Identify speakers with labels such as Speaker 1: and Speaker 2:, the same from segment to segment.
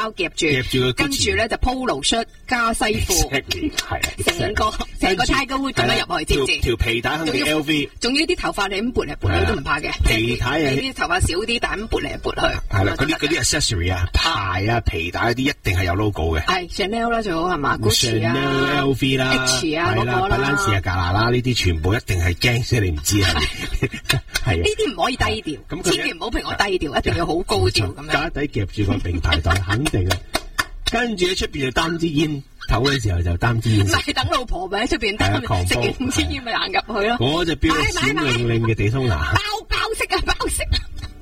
Speaker 1: 夾住，跟住咧就 polo shirt 加西褲，係成個 Tiger Wood 咁樣入去，知唔知？
Speaker 2: 條皮帶肯定 LV，
Speaker 1: 仲要啲頭髮你咁撥嚟撥去都唔怕嘅。
Speaker 2: 皮帶
Speaker 1: 你啲頭髮少啲，但係咁撥嚟撥去。
Speaker 2: 係啦，嗰啲 accessory 啊、牌啊、皮帶嗰啲一定係有 logo 嘅。
Speaker 1: 係 Chanel 啦，最好係嘛 ，Gucci 啊
Speaker 2: ，LV 啦
Speaker 1: ，H 啊嗰個啦
Speaker 2: ，Balenciaga 呢啲全部一定係驚死你唔知係。係
Speaker 1: 呢啲唔可以低調，千祈唔好譬我低調，一定要好高調咁樣。
Speaker 2: 架底夾住個名牌袋，肯定嘅。跟住喺出邊就擔支煙，唞嘅時候就擔支煙。
Speaker 1: 唔係等老婆咪喺出邊擔，食完5支煙咪行入去咯。
Speaker 2: 我就標閃靈靈嘅地通拿。
Speaker 1: 包色啊，包色！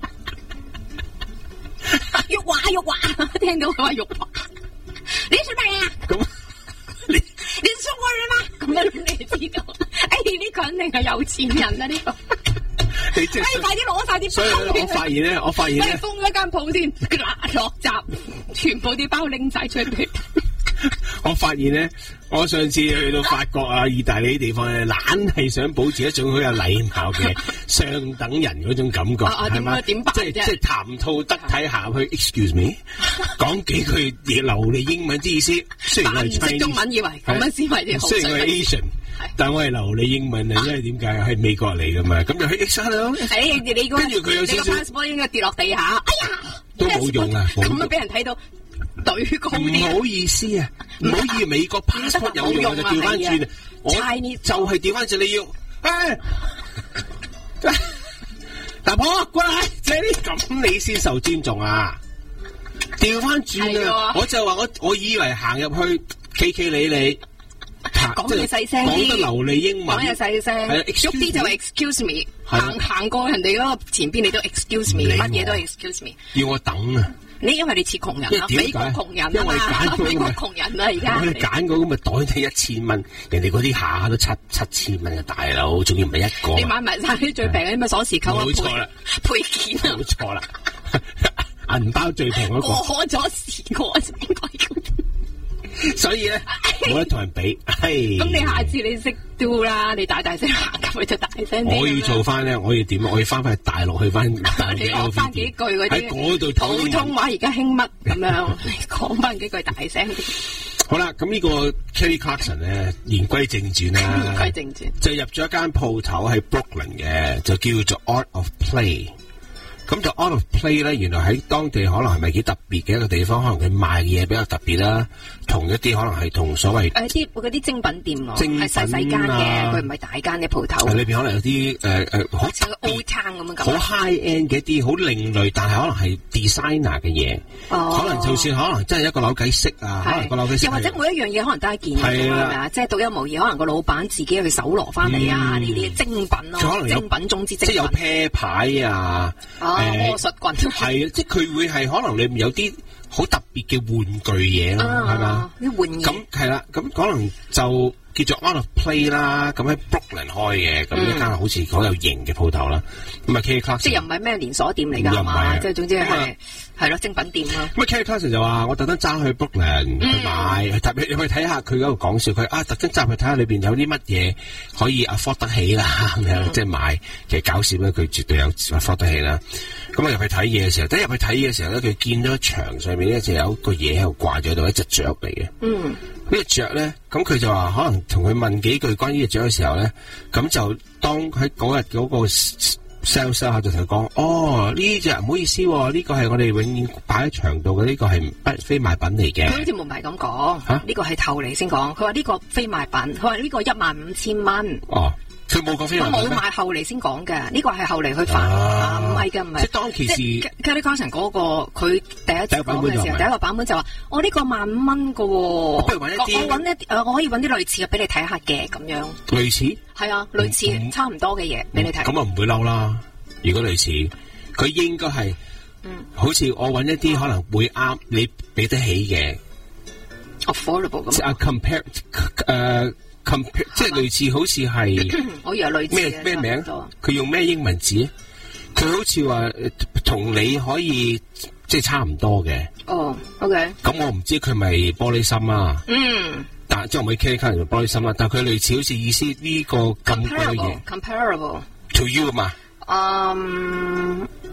Speaker 1: 玉華，聽到佢話玉華，你做咩啊？咁你送我啦嘛？咁樣你知道？呢個肯定係有錢人啦，呢個。快啲攞晒啲包！
Speaker 2: 所以我發現咧，
Speaker 1: 封咗間鋪先，落閘，全部啲包拎晒出嚟。
Speaker 2: 我發現咧，我上次去到法國啊、意大利啲地方咧，懶係想保持一種好有禮貌嘅上等人嗰種感覺，係嘛？
Speaker 1: 點辦啫？
Speaker 2: 即係談吐得體下去 ，excuse me， 講幾句流利英文之意思。雖然我係 Chinese，
Speaker 1: 中文以為咁樣先為啲好。
Speaker 2: 雖然我係 Asian， 但我係流利英文啊，因為點解係美國嚟噶嘛？咁就去 Hello， 跟住佢有少少
Speaker 1: passport 應該跌落地下，哎呀，
Speaker 2: 都冇用啊！
Speaker 1: 咁啊俾人睇到。懟高啲，
Speaker 2: 唔好意思啊，唔好以為美國 passport 有用就調翻轉啊！我就係調翻轉你要，大婆過嚟，借啲咁你先受尊重啊！調翻轉啊！我就話我以為行入去企企理理，
Speaker 1: 講嘢細聲啲，
Speaker 2: 講得流利英文，
Speaker 1: 講嘢細聲，喐啲就 excuse me， 行過人哋嗰個前邊你都 excuse me， 乜嘢都 excuse me，
Speaker 2: 要我等啊！
Speaker 1: 因為你似窮人啊，美國窮人啊嘛，美國窮人啊而家。
Speaker 2: 我哋揀嗰咁咪袋睇1000蚊，人哋嗰啲下下都7000蚊嘅大佬，仲要唔係一個。
Speaker 1: 你買埋晒啲最平嘅咩鎖匙扣啊，
Speaker 2: 冇錯啦，
Speaker 1: 配件啊，
Speaker 2: 冇錯啦，銀包最平嗰個。
Speaker 1: 過咗時過咗應該咁。
Speaker 2: 所以咧，冇得同人比。
Speaker 1: 咁你下次你識 do 啦，你大聲行入去就大聲啲。
Speaker 2: 我要做翻咧，我要點？我要翻去大陸去翻大陸嘅 LV 店。
Speaker 1: 你講翻幾句嗰啲
Speaker 2: 喺嗰度
Speaker 1: 普通話而家興乜咁樣？講翻幾句大聲啲。
Speaker 2: 好啦，咁呢個 Kelly Clarkson 咧，言歸正傳啦。
Speaker 1: 言歸正傳。就
Speaker 2: 入咗一間鋪頭喺 Brooklyn 嘅，就叫做 Art of Play。咁就 Art of Play 咧，原來喺當地可能係咪幾特別嘅一個地方？可能佢賣嘅嘢比較特別啦，同一啲可能係同所謂
Speaker 1: 嗰啲精品店咯，係細間嘅，佢唔係大間嘅鋪頭。
Speaker 2: 裏邊可能有啲好似
Speaker 1: old town 咁樣，
Speaker 2: 好 high end 嘅一啲好另類，但係可能係 designer 嘅嘢。可能就算可能真係一個扭計式啊，可能個扭計式
Speaker 1: 又或者每一樣嘢可能都係一件，係咪啊？即係獨一無二，可能個老闆自己去搜羅翻嚟啊！呢啲精品咯，精品中之精品，
Speaker 2: 即係有啤牌啊。
Speaker 1: 魔術棍
Speaker 2: 係啊，即係佢會係可能裏面有啲好特別嘅玩具嘢咯，係嘛？
Speaker 1: 啲玩具
Speaker 2: 咁係啦，咁可能就叫做 Art of Play 啦，咁喺 Brooklyn 開嘅，咁一間好似好有型嘅鋪頭啦。咁啊 Kelly Clarkson 即
Speaker 1: 係又唔係咩連鎖店嚟㗎，係嘛？即係總之係咯精品店咯。
Speaker 2: 咁啊 Kelly Clarkson 就話：我特登揸去 Brooklyn 去買，特別去睇下佢嗰度講笑，佢特登揸去睇下裏邊有啲乜嘢可以 afford 得起啦，咁樣即係買。其實搞笑咧，佢絕對有 afford 得起啦。咁啊入去睇嘢嘅時候，等入去睇嘢嘅時候咧，佢見到牆上面咧就有一個嘢喺度掛咗喺度，一隻雀嚟嘅。呢隻雀咧，咁佢就話可能同佢問幾句關於隻雀嘅時候咧，咁就當喺嗰日嗰個 sales 下就同佢講：哦，呢隻唔好意思，呢個係我哋永遠擺喺牆度嘅，呢個係非賣品嚟嘅。
Speaker 1: 佢好似唔係咁講，呢個係後嚟先講。佢話呢個非賣品，佢話呢個15000蚊。哦。
Speaker 2: 佢冇講非賣品咩？
Speaker 1: 冇賣，後嚟先講嘅，呢個係後嚟去發，唔係嘅，唔係。
Speaker 2: 即係當其時
Speaker 1: Kelly Clarkson 嗰個佢第一次講嘅時候，第一個版本就話：我呢個15000蚊嘅喎，我可以揾啲類似嘅俾你睇下嘅咁樣。
Speaker 2: 類似？
Speaker 1: 係啊，類似差唔多嘅嘢俾你睇。
Speaker 2: 咁啊唔會嬲啦，如果類似，佢應該係，好似我揾一啲可能會啱你俾得起嘅
Speaker 1: ，affordable 咁。
Speaker 2: compare 即係類似好似係，
Speaker 1: 我以為類似
Speaker 2: 咩名？佢用咩英文字？佢好似話同你可以即係差唔多嘅。
Speaker 1: 哦 ，OK。
Speaker 2: 咁我唔知佢咪玻璃心啊？但即係唔係 Kelly Clarkson 玻璃心啦，但係佢類似好似意思呢個咁多嘢。
Speaker 1: comparable to
Speaker 2: you 嘛？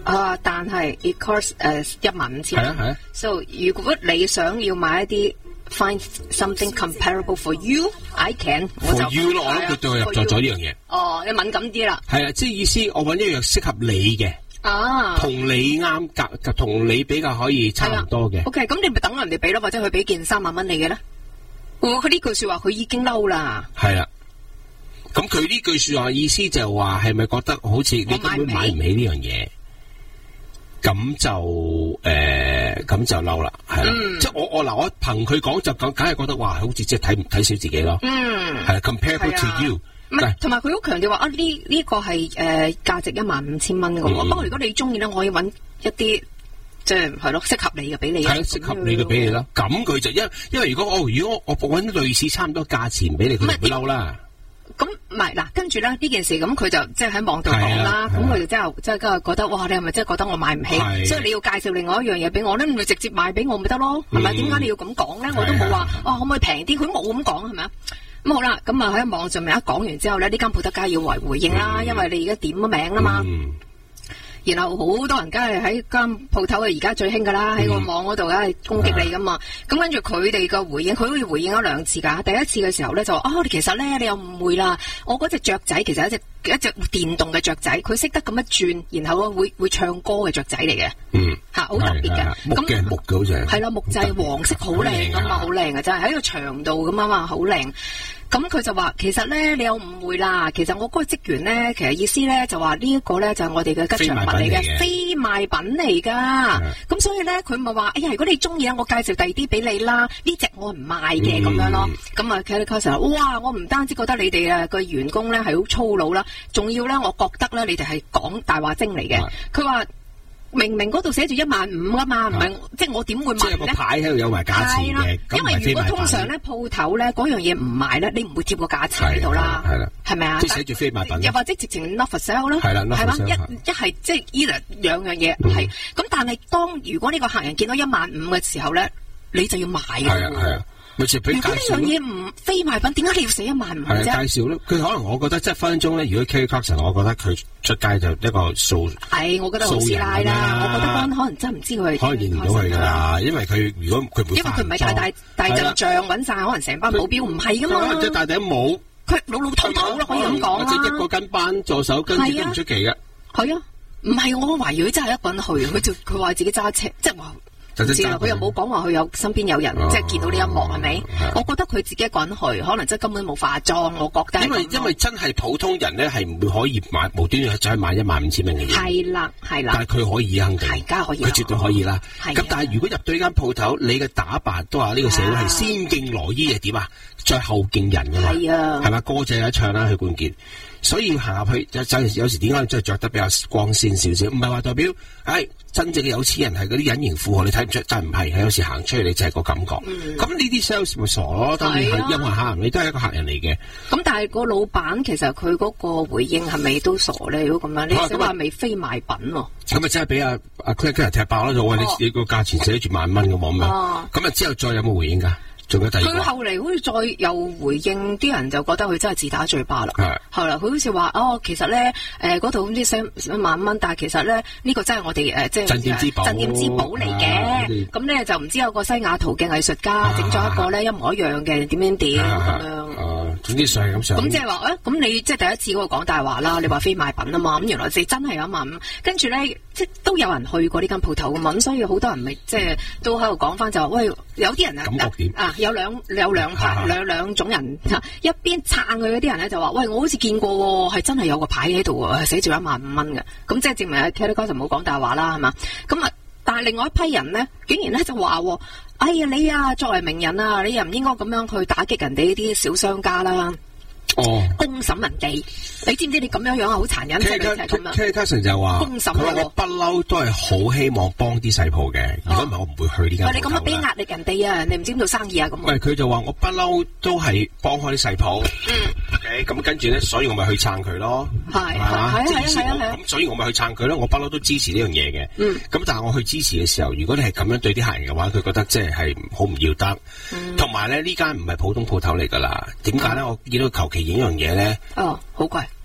Speaker 1: 但係 it costs 15,000。
Speaker 2: 係啊係啊。
Speaker 1: So 如果你想要買一啲 find something comparable for you，I can。
Speaker 2: for you 咯，我諗佢對我入咗呢樣嘢。
Speaker 1: 哦，你敏感啲啦。
Speaker 2: 係啊，即係意思，我揾一樣適合你嘅。同你啱夾，同你比較可以差唔多嘅。
Speaker 1: OK， 咁你咪等人哋俾咯，或者佢俾件3萬蚊你嘅咧。佢呢句說話佢已經嬲啦。係啦。
Speaker 2: 咁佢呢句說話意思就話係咪覺得好似你根本買唔起呢樣嘢？咁就嬲啦，係啦。即係我憑佢講就梗係覺得哇，好似即係睇少自己咯。係 comparable to you。
Speaker 1: 唔係，同埋佢好強調話呢個係價值15,000蚊嘅喎。不過如果你中意咧，我可以揾一啲即係咯適合你嘅俾你。係
Speaker 2: 適合你嘅俾你啦。咁佢就因為如果我揾類似差唔多價錢俾你，佢就會嬲啦。
Speaker 1: 咁唔係嗱，跟住咧呢件事咁佢就即係喺網度講啦。咁佢就真係覺得哇，你係咪真係覺得我買唔起？所以你要介紹另外一樣嘢俾我咧，你咪直接賣俾我咪得咯？係咪？點解你要咁講咧？我都冇話可唔可以平啲？佢冇咁講係咪啊？咁好啦，咁啊喺網上面一講完之後咧，呢間鋪頭梗係要回應啦，因為你而家點咗名啦嘛。然後好多人梗係喺間鋪頭而家最興噶啦，喺個網嗰度梗係攻擊你噶嘛。咁跟住佢哋嘅回應，佢好似回應咗2次噶。第一次嘅時候咧就其實咧你又誤會啦，我嗰隻雀仔其實一隻電動嘅雀仔，佢識得咁樣轉，然後會唱歌嘅雀仔嚟嘅。好特別嘅。
Speaker 2: 木嘅好似
Speaker 1: 係啦，木製黃色好靚噶嘛，好靚嘅真係喺個牆度咁啊嘛，好靚。咁佢就話其實咧你有誤會啦，其實我嗰個職員咧其實意思咧就話呢一個咧就係我哋嘅吉祥物嚟嘅，非賣品嚟噶。咁所以咧佢咪話如果你中意啊，我介紹第二啲俾你啦，呢隻我唔賣嘅咁樣咯。咁啊 Kelly Clarkson 哇，我唔單止覺得你哋個員工咧係好粗魯啦，仲要咧我覺得咧你哋係講大話精嚟嘅。佢話明明嗰度寫住15,000噶嘛，唔係即係我點會賣咧？即係個
Speaker 2: 牌喺度有埋價錢嘅，
Speaker 1: 因為如果通常咧鋪頭咧嗰樣嘢唔賣咧，你唔會貼個價錢喺度啦，係咪啊？
Speaker 2: 即係寫住非賣品，
Speaker 1: 又或者直情 not for sale 啦，
Speaker 2: 係啦，
Speaker 1: 係嘛？一係即係either兩樣嘢係咁，但係如果呢個客人見到15,000嘅時候咧，你就要買嘅。係啊。如果呢樣嘢唔非賣品，點解你要寫15,000啫？
Speaker 2: 介紹咯，佢可能我覺得即係分分鐘咧。如果 Kelly Clarkson，我覺得佢出街就一個數。我覺得好師奶啦。我覺得可能真唔知佢可能認唔到佢㗎啦，因為佢如果佢
Speaker 1: 因為佢唔係大陣仗揾晒，可能成班保鏢唔係㗎嘛。
Speaker 2: 即係戴頂帽，
Speaker 1: 佢老老土土咯，可以咁講啦。
Speaker 2: 即係一個跟班助手跟住都唔出奇嘅。
Speaker 1: 係啊，唔係我懷疑佢真係一個人去，佢話自己揸車，即係話。佢又冇講話佢身邊有人，即係見到呢一幕係咪？我覺得佢自己一個人去，可能真係根本冇化妝。我覺得
Speaker 2: 因為真係普通人咧係唔會可以買無端端走去買15,000蚊嘅嘢。
Speaker 1: 係啦。但
Speaker 2: 係佢可以肯定，係梗係可以，佢絕對可以啦。咁但係如果入到呢間鋪頭，你嘅打扮都話呢個社會係先敬羅衣係點啊？再後敬人㗎嘛。係啊，係嘛？歌仔有得唱啦，許冠傑。所以行入去有時點解真係着得比較光鮮少少？唔係話代表真正嘅有錢人係嗰啲隱形富豪，你睇唔出，但係唔係，有時行出去你就係個感覺。咁呢啲 sales 咪傻咯？當然係任何客人，你都係一個客人嚟嘅。咁但係個老闆其實佢嗰個回應係咪都傻咧？如果咁樣，你寫話未非賣品喎。咁咪真係俾阿 Clarkson 踢爆啦！就話你個價錢寫住15,000蚊嘅喎咁樣。咁之後再有冇回應㗎？仲有第二個。佢後嚟好似再有回應，啲人就覺得佢真係自打嘴巴啦。係啦，佢好似話其實咧嗰度咁啲15,000蚊，但係其實咧呢個真係我哋即係鎮店之寶嚟嘅。咁咧就唔知有個西雅圖嘅藝術家整咗一個咧一模一樣嘅點咁樣。總之上咁上。咁即係話咁你即係第一次嗰個講大話啦，你話非賣品啊嘛，咁原來真係有15,000，跟住咧即係都有人去過呢間鋪頭噶嘛，咁所以好多人咪即係都喺度講翻就話喂，有啲人感覺點有兩派兩種人，一邊撐佢嗰啲人咧就話喂，我好似見過係真係有個牌喺度喎，寫住15,000蚊嘅，咁即係證明阿 Kelly Clarkson冇講大話啦，係嘛？咁啊，但係另外一批人咧，竟然咧就話哎呀你啊，作為名人啊，你又唔應該咁樣去打擊人哋呢啲小商家啦。公審人哋，你知唔知你咁樣好殘忍？Kelly Clarkson 就話，佢話我不嬲都係好希望幫啲細鋪嘅，如果唔係我唔會去呢間鋪頭。你咁樣俾壓力人哋啊，你唔知點做生意啊咁。喂，佢就話我不嬲都係幫開啲細鋪。咁跟住咧，所以我咪去撐佢咯。係啊。咁所以我咪去撐佢咯。我不嬲都支持呢樣嘢嘅。咁但係我去支持嘅時候，如果你係咁樣對啲客人嘅話，佢覺得即係好唔要得。同埋咧，呢間唔係普通鋪頭嚟噶啦。點解咧？我見到求其影樣嘢咧，好貴，都係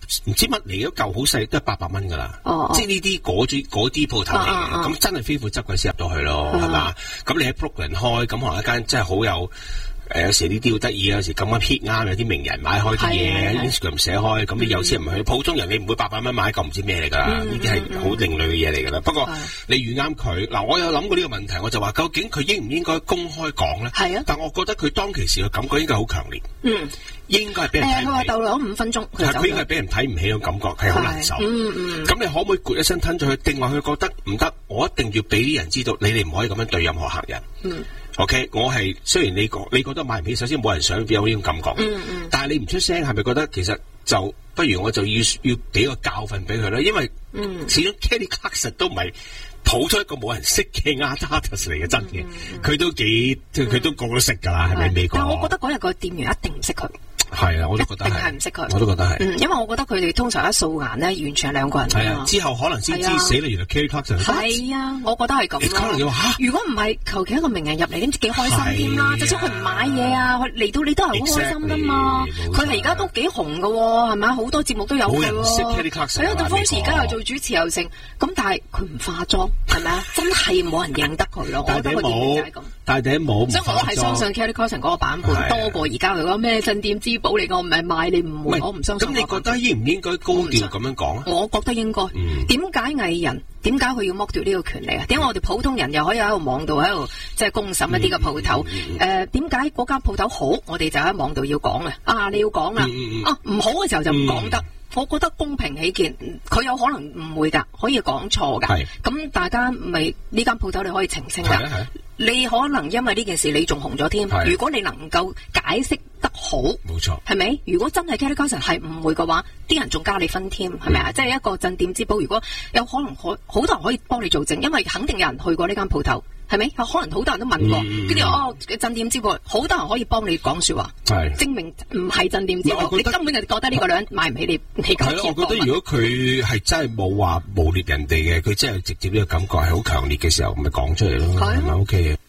Speaker 2: 唔知乜嚟嘅嚿好細，都係800蚊㗎啦。即係呢啲嗰啲鋪頭嚟嘅，咁真係非富則貴先入到去咯，係嘛？咁你喺 Brooklyn 開，咁可能一間真係好有。有時呢啲好得意啊！有時咁啱 hit 啱，有啲名人買開啲嘢 Instagram 寫開，咁你有錢人唔去，普通人你唔會800蚊買一嚿唔知咩嚟㗎啦，呢啲係好另類嘅嘢嚟㗎啦。不過你遇啱佢，嗱我有諗過呢個問題，我就話究竟佢應唔應該公開講咧？係啊，但我覺得佢當其時嘅感覺應該好強烈，應該係俾人睇唔起。佢話逗留咗5分鐘，佢應該係俾人睇唔起嘅感覺，係好難受。咁你可唔可以咕一聲吞咗佢？定話佢覺得唔得？我一定要俾啲人知道，你哋唔可以咁樣對任何客人。OK， 我係雖然你覺得買唔起，首先冇人想有呢種感覺，但係你唔出聲，係咪覺得其實就不如我就要俾個教訓俾佢咧？因為始終 Kelly Clarkson 都唔係抱出一個冇人識嘅 artist 嚟嘅，真嘅，佢都個個都識㗎啦，係咪美國？但我覺得嗰日個店員一定唔識佢。係啊，我都覺得係，一定係唔識佢。我都覺得係。因為我覺得佢哋通常一掃顏咧，完全係兩個人。係啊，之後可能先知死啦，原來 Kelly Clarkson。係啊，我覺得係咁。可能你話如果唔係求其一個名人入嚟，點知幾開心添啦？就算佢唔買嘢啊，佢嚟到你都係好開心噶嘛。佢係而家都幾紅噶，係咪？好多節目都有佢。冇人識 Kelly Clarkson。係啊，杜芳慈而家又做主持又成，咁但係佢唔化妝，係咪啊？真係冇人認得佢咯。我覺得佢點解咁？戴頂帽，所以我係相信 Kelly Clarkson 嗰個版本多過而家佢嗰咩鎮店之寶嚟個，唔係賣你唔會，我唔相信。咁你覺得應唔應該高調咁樣講啊？我覺得應該。點解藝人點解佢要剝奪呢個權利啊？點解我哋普通人又可以喺度網度喺度即係公審一啲嘅鋪頭？點解嗰間鋪頭好，我哋就喺網度要講啊？你要講啊？唔好嘅時候就唔講得。我覺得公平起見，佢有可能唔會㗎，可以講錯㗎。咁大家咪呢間鋪頭你可以澄清㗎。你可能因為呢件事你仲紅咗添。如果你能夠解釋得好，冇錯，係咪？如果真係 Kelly Clarkson 係誤會嘅話，啲人仲加你分添，係咪啊？即係一個鎮店之寶，如果有可能好多人可以幫你做證，因為肯定有人去過呢間鋪頭。係咪？有可能好多人都問過，跟住鎮店之寶，好多人可以幫你講說話，證明唔係鎮店之寶。你根本就覺得呢個女人買唔起你講。係咯，我覺得如果佢係真係冇話誣衊人哋嘅，佢真係直接呢個感覺係好強烈嘅時候，咪講出嚟咯，係咪 OK 嘅？